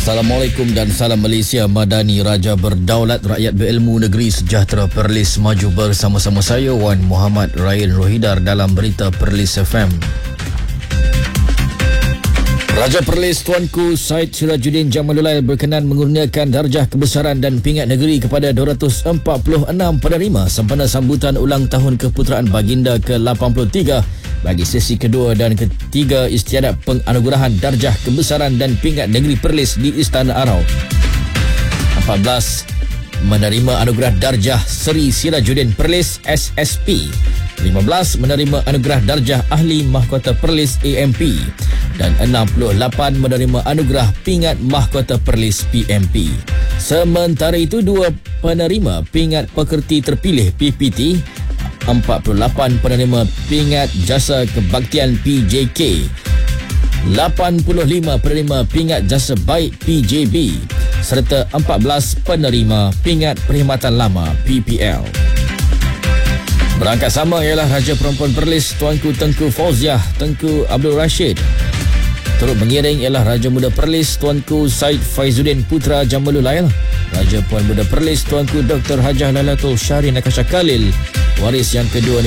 Assalamualaikum dan salam Malaysia Madani, Raja berdaulat, rakyat berilmu, negeri sejahtera. Perlis maju bersama-sama saya Wan Muhammad Ryan Rohidar dalam berita Perlis FM. Raja Perlis Tuanku Syed Sirajuddin Jamalulail berkenan mengurniakan darjah kebesaran dan pingat negeri kepada 246 penerima sempena sambutan ulang tahun keputeraan Baginda ke-83 bagi sesi kedua dan ketiga istiadat penganugerahan darjah kebesaran dan pingat negeri Perlis di Istana Arau. 14 menerima anugerah darjah Seri Sirajuddin Perlis SSP. 15 menerima anugerah darjah Ahli Mahkota Perlis AMP dan 68 menerima anugerah Pingat Mahkota Perlis PMP. Sementara itu, 2 penerima Pingat Pekerti Terpilih PPT, 48 penerima Pingat Jasa Kebaktian PJK, 85 penerima Pingat Jasa Baik PJB serta 14 penerima Pingat Perkhidmatan Lama PPL. Berangkat sama ialah Raja Perempuan Perlis Tuanku Tengku Fauziah Tengku Abdul Rashid. Turut mengiring ialah Raja Muda Perlis Tuanku Syed Faizuddin Putra Jamalulail, Raja Puan Muda Perlis Tuanku Dr. Hajah Lailatul Syahrin Akasha Khalil, waris yang kedua